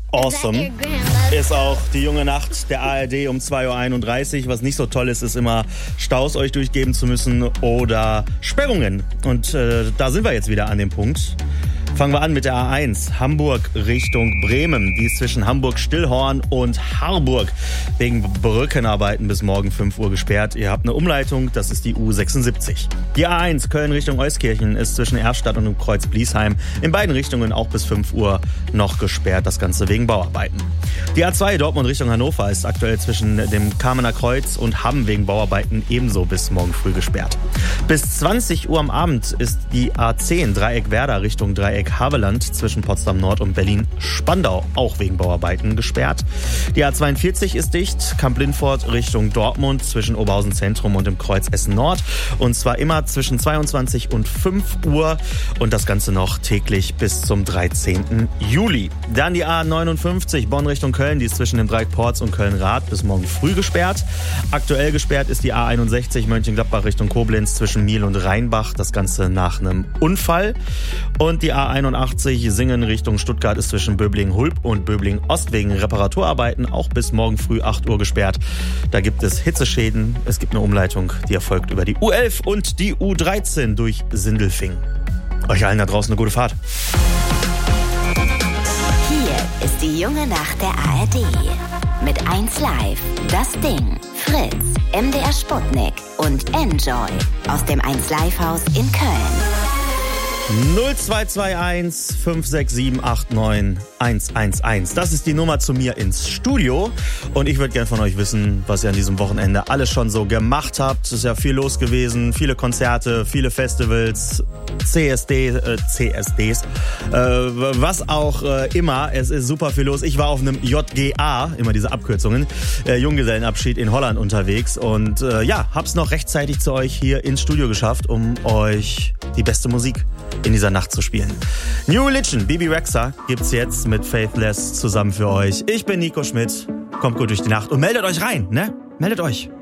Awesome. Ist auch die junge Nacht der ARD um 2.31 Uhr. Was nicht so toll ist, ist immer Staus euch durchgeben zu müssen oder Sperrungen. Und da sind wir jetzt wieder an dem Punkt. Fangen wir an mit der A1, Hamburg Richtung Bremen. Die ist zwischen Hamburg-Stillhorn und Harburg wegen Brückenarbeiten bis morgen 5 Uhr gesperrt. Ihr habt eine Umleitung, das ist die U76. Die A1 Köln Richtung Euskirchen ist zwischen Erstadt und dem Kreuz Bliesheim in beiden Richtungen auch bis 5 Uhr noch gesperrt. Das Ganze wegen Bauarbeiten. Die A2 Dortmund Richtung Hannover ist aktuell zwischen dem Kamener Kreuz und Hamm wegen Bauarbeiten ebenso bis morgen früh gesperrt. Bis 20 Uhr am Abend ist die A10 Dreieck Werder Richtung Dreieck Havelland zwischen Potsdam Nord und Berlin-Spandau auch wegen Bauarbeiten gesperrt. Die A42 ist dicht, Kamp-Lindfort Richtung Dortmund zwischen Oberhausen Zentrum und dem Kreuz Essen Nord. Und zwar immer zwischen 22 und 5 Uhr und das Ganze noch täglich bis zum 13. Juli. Dann die A59 Bonn Richtung Köln, die ist zwischen dem Dreieck Porz und Köln-Rath bis morgen früh gesperrt. Aktuell gesperrt ist die A61 Mönchengladbach Richtung Koblenz zwischen Miel und Rheinbach, das Ganze nach einem Unfall. Und die A81 Singen Richtung Stuttgart ist zwischen Böblingen-Hulb und Böblingen-Ost wegen Reparaturarbeiten auch bis morgen früh 8 Uhr gesperrt. Da gibt es Hitzeschäden. Es gibt eine Umleitung, die erfolgt über die U11 und die U13 durch Sindelfingen. Euch allen da draußen eine gute Fahrt. Hier ist die junge Nacht der ARD. Mit 1 Live, Das Ding, Fritz, MDR Sputnik und Enjoy aus dem 1 Live Haus in Köln. 0221 567 89 111. Das ist die Nummer zu mir ins Studio. Und ich würde gern von euch wissen, was ihr an diesem Wochenende alles schon so gemacht habt. Es ist ja viel los gewesen, viele Konzerte, viele Festivals, CSDs, was auch immer. Es ist super viel los. Ich war auf einem JGA, immer diese Abkürzungen, Junggesellenabschied in Holland unterwegs. Und hab's noch rechtzeitig zu euch hier ins Studio geschafft, um euch die beste Musik in dieser Nacht zu spielen. New Religion, Bibi Rexha gibt's jetzt mit Faithless zusammen für euch. Ich bin Nico Schmidt. Kommt gut durch die Nacht und meldet euch rein, ne? Meldet euch.